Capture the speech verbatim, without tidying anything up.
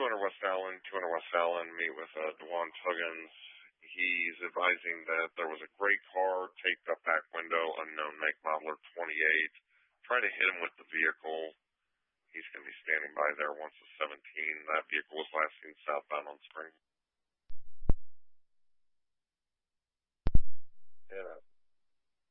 two hundred West Allen, two hundred West Allen, meet with uh, Dewan Tuggins. He's advising that there was a gray car taped up back window, unknown make, modeler twenty-eight. Try to hit him with the vehicle. He's going to be standing by there once the seventeen. That vehicle was last seen southbound on Spring. Yeah.